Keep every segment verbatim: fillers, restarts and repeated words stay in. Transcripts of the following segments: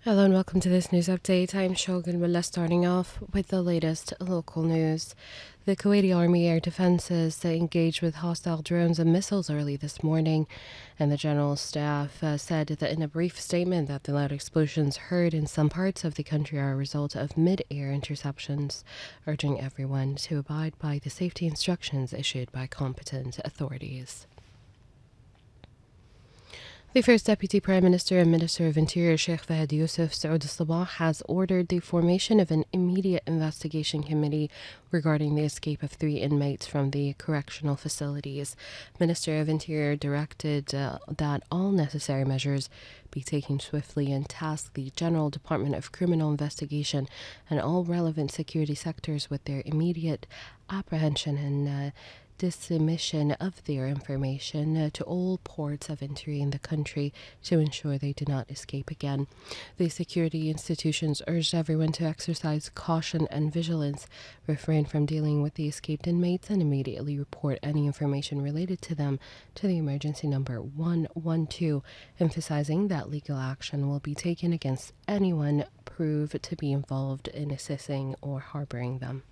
Hello and welcome to this news update. I'm Shogun Mullah, starting off with the latest local news. The Kuwaiti Army Air Defenses engaged with hostile drones and missiles early this morning, and the General Staff uh, said that in a brief statement that the loud explosions heard in some parts of the country are a result of mid-air interceptions, urging everyone to abide by the safety instructions issued by competent authorities. The First Deputy Prime Minister and Minister of Interior Sheikh Fahad Yusuf Saud al-Sabah has ordered the formation of an immediate investigation committee regarding the escape of three inmates from the correctional facilities. Minister of Interior directed uh, that all necessary measures be taken swiftly and tasked the General Department of Criminal Investigation and all relevant security sectors with their immediate apprehension and uh, dissemination of their information uh, to all ports of entry in the country to ensure they do not escape again. The security institutions urged everyone to exercise caution and vigilance, refrain from dealing with the escaped inmates, and immediately report any information related to them to the emergency number one one two, emphasizing that legal action will be taken against anyone proved to be involved in assisting or harboring them.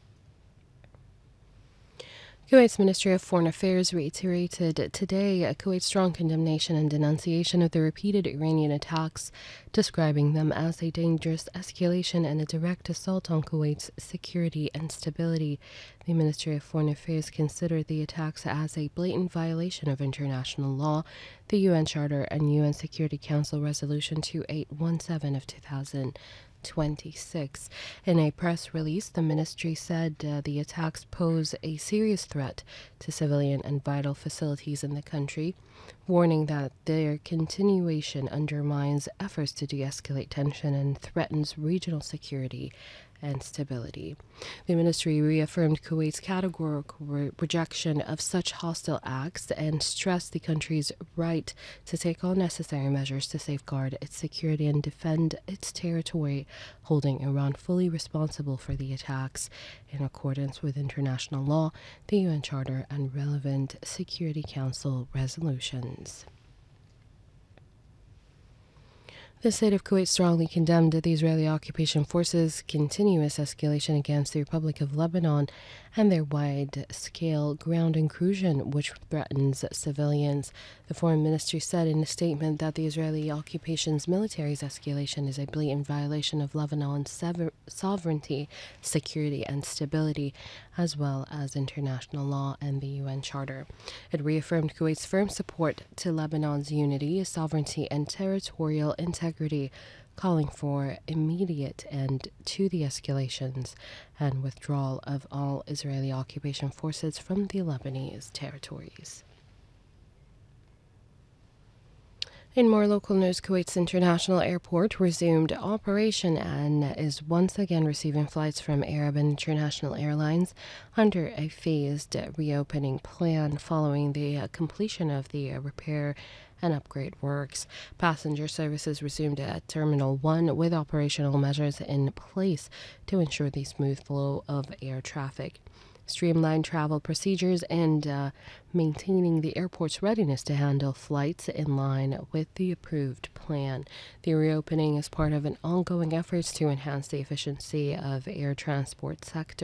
Kuwait's Ministry of Foreign Affairs reiterated today a Kuwait's strong condemnation and denunciation of the repeated Iranian attacks, describing them as a dangerous escalation and a direct assault on Kuwait's security and stability. The Ministry of Foreign Affairs considered the attacks as a blatant violation of international law, the U N Charter, and U N Security Council Resolution two eight one seven of two thousand twenty-six. In a press release, the ministry said uh, the attacks pose a serious threat to civilian and vital facilities in the country, warning that their continuation undermines efforts to de-escalate tension and threatens regional security and stability. The ministry reaffirmed Kuwait's categorical re- rejection of such hostile acts and stressed the country's right to take all necessary measures to safeguard its security and defend its territory, holding Iran fully responsible for the attacks in accordance with international law, the U N Charter, and relevant Security Council resolutions. The state of Kuwait strongly condemned the Israeli occupation forces' continuous escalation against the Republic of Lebanon and their wide-scale ground incursion, which threatens civilians. The Foreign Ministry said in a statement that the Israeli occupation's military's escalation is a blatant violation of Lebanon's sever- sovereignty, security, and stability, as well as international law and the U N Charter. It reaffirmed Kuwait's firm support to Lebanon's unity, sovereignty, and territorial integrity, calling for immediate end to the escalations and withdrawal of all Israeli occupation forces from the Lebanese territories. In more local news, Kuwait's international airport resumed operation and is once again receiving flights from Arab and international airlines under a phased reopening plan following the uh, completion of the uh, repair and upgrade works. Passenger services resumed at Terminal one with operational measures in place to ensure the smooth flow of air traffic, streamlined travel procedures, and uh, maintaining the airport's readiness to handle flights in line with the approved plan. The reopening is part of an ongoing efforts to enhance the efficiency of air transport sector